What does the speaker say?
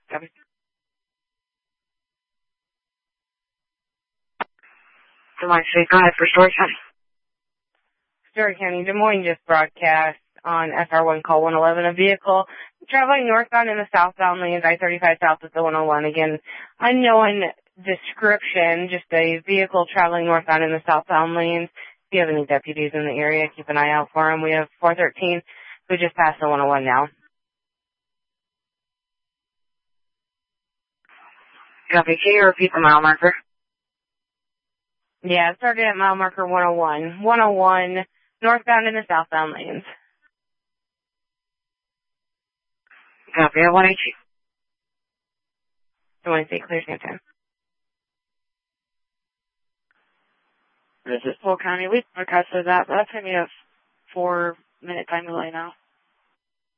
Copy. Des Moines Street, go ahead for Story County. Story County, Des Moines just broadcast on SR1 call 111, a vehicle traveling northbound in the southbound lanes, I-35 south of the 101. Again, unknown description, just a vehicle traveling northbound in the southbound lanes. If you have any deputies in the area, keep an eye out for them. We have 413 who just passed the 101 now. Copy. Can you repeat the mile marker? Yeah, it started at mile marker 101. 101, northbound in the southbound lanes. Copy. At 180. Des Moines State, clear same time. This is Polk County. We broadcasted that, but that's going to be a 4-minute time delay now.